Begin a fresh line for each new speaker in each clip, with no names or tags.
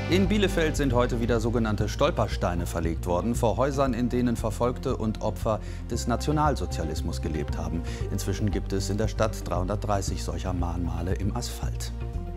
In Bielefeld sind heute wieder sogenannte Stolpersteine verlegt worden, vor Häusern, in denen Verfolgte und Opfer des Nationalsozialismus gelebt haben. Inzwischen gibt es in der Stadt 330 solcher Mahnmale im Asphalt.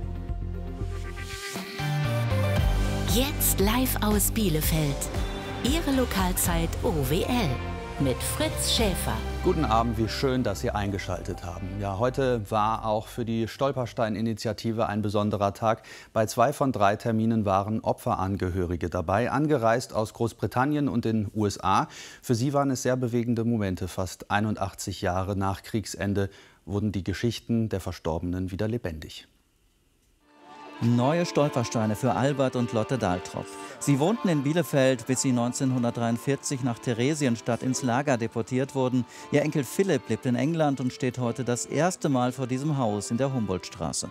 Jetzt live aus Bielefeld. Ihre Lokalzeit OWL mit Fritz Schäfer.
Guten Abend, wie schön, dass Sie eingeschaltet haben. Ja, heute war auch für die Stolperstein-Initiative ein besonderer Tag. Bei 2 von 3 Terminen waren Opferangehörige dabei, angereist aus Großbritannien und den USA. Für sie waren es sehr bewegende Momente. Fast 81 Jahre nach Kriegsende wurden die Geschichten der Verstorbenen wieder lebendig.
Neue Stolpersteine für Albert und Lotte Daltrop. Sie wohnten in Bielefeld, bis sie 1943 nach Theresienstadt ins Lager deportiert wurden. Ihr Enkel Philipp lebt in England und steht heute das erste Mal vor diesem Haus in der Humboldtstraße.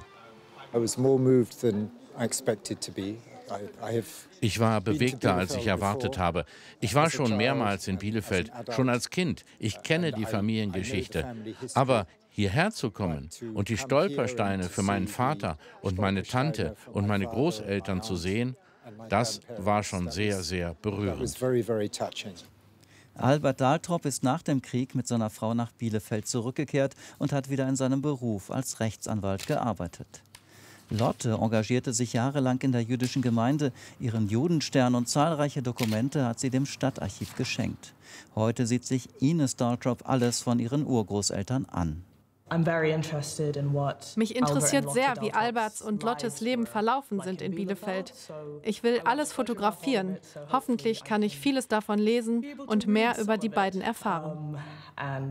Ich war bewegter, als ich erwartet habe. Ich war schon mehrmals in Bielefeld, schon als Kind. Ich kenne die Familiengeschichte. Aber hierher zu kommen und die Stolpersteine für meinen Vater und meine Tante und meine Großeltern zu sehen, das war schon sehr, sehr berührend.
Albert Daltrop ist nach dem Krieg mit seiner Frau nach Bielefeld zurückgekehrt und hat wieder in seinem Beruf als Rechtsanwalt gearbeitet. Lotte engagierte sich jahrelang in der jüdischen Gemeinde. Ihren Judenstern und zahlreiche Dokumente hat sie dem Stadtarchiv geschenkt. Heute sieht sich Ines Daltrop alles von ihren Urgroßeltern an.
Mich interessiert sehr, wie Alberts und Lottes Leben verlaufen sind in Bielefeld. Ich will alles fotografieren. Hoffentlich kann ich vieles davon lesen und mehr über die beiden erfahren.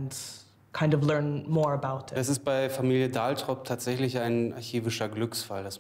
Es ist bei Familie Daltrop tatsächlich ein archivischer Glücksfall.